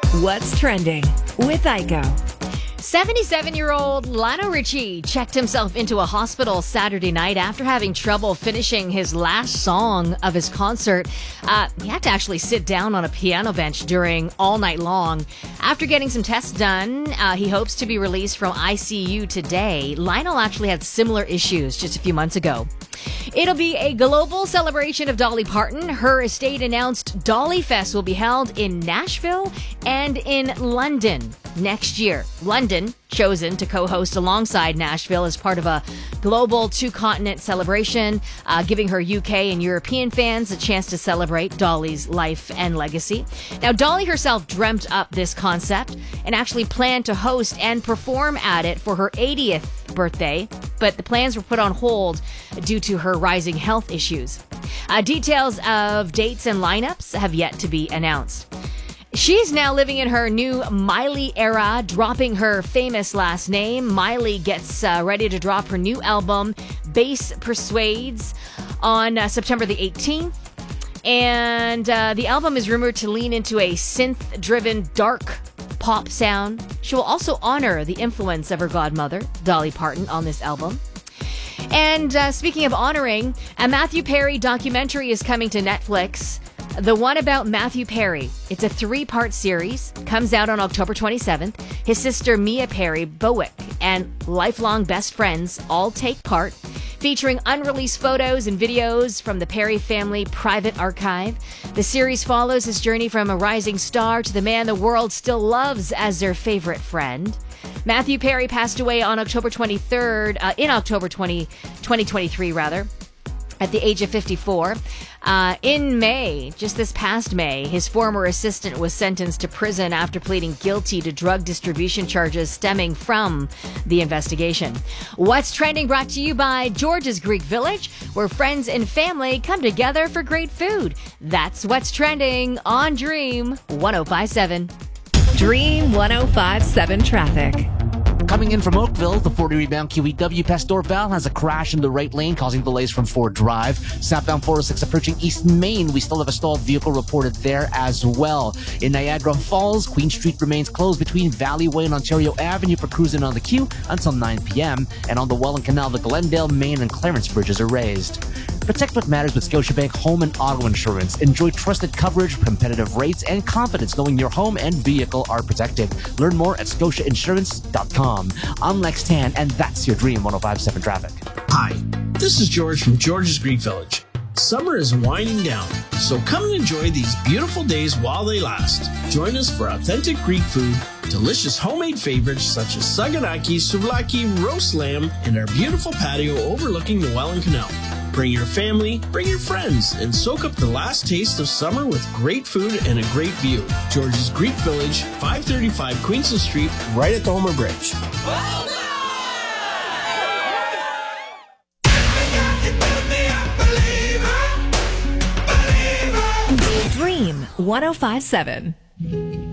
What's Trending with Aiko. 77-year-old Lionel Richie checked himself into a hospital Saturday night after having trouble finishing his last song of his concert. He had to actually sit down on a piano bench during all night long. After getting some tests done, he hopes to be released from ICU today. Lionel actually had similar issues just a few months ago. It'll be a global celebration of Dolly Parton. Her estate announced Dolly Fest will be held in Nashville and in London next year. London, chosen to co-host alongside Nashville as part of a global two-continent celebration, giving her UK and European fans a chance to celebrate Dolly's life and legacy. Now, Dolly herself dreamt up this concept and actually planned to host and perform at it for her 80th birthday, but the plans were put on hold due to her rising health issues. Details of dates and lineups have yet to be announced. She's now living in her new Miley era, dropping her famous last name. Miley gets ready to drop her new album, Bass Persuades, on September the 18th. And the album is rumored to lean into a synth-driven dark pop sound. She will also honor the influence of her godmother, Dolly Parton, on this album. And speaking of honoring, a Matthew Perry documentary is coming to Netflix. The one about Matthew Perry. It's a 3-part series. Comes out on October 27th. His sister Mia Perry, Bowick, and lifelong best friends all take part, featuring unreleased photos and videos from the Perry family private archive. The series follows his journey from a rising star to the man the world still loves as their favorite friend. Matthew Perry passed away on October 23rd, in October 2023, at the age of 54. In May, just this past May, his former assistant was sentenced to prison after pleading guilty to drug distribution charges stemming from the investigation. What's Trending brought to you by George's Greek Village, where friends and family come together for great food. That's What's Trending on Dream 105.7. Dream 105.7 traffic. Coming in from Oakville, the 40-rebound QEW past Dorval has a crash in the right lane, causing delays from Ford Drive. Southbound 406 approaching East Main, we still have a stalled vehicle reported there as well. In Niagara Falls, Queen Street remains closed between Valley Way and Ontario Avenue for cruising on the queue until 9 p.m. And on the Welland Canal, the Glendale, Main, and Clarence bridges are raised. Protect what matters with Scotiabank Home and Auto Insurance. Enjoy trusted coverage, competitive rates, and confidence knowing your home and vehicle are protected. Learn more at scotiainsurance.com. I'm Lex Tan, and that's your Dream 105.7 traffic. Hi, this is George from George's Greek Village. Summer is winding down, so come and enjoy these beautiful days while they last. Join us for authentic Greek food, delicious homemade favorites such as saganaki, souvlaki, roast lamb, and our beautiful patio overlooking the Welland Canal. Bring your family, bring your friends, and soak up the last taste of summer with great food and a great view. George's Greek Village, 535 Queensland Street, right at the Homer Bridge. Dream 105.7.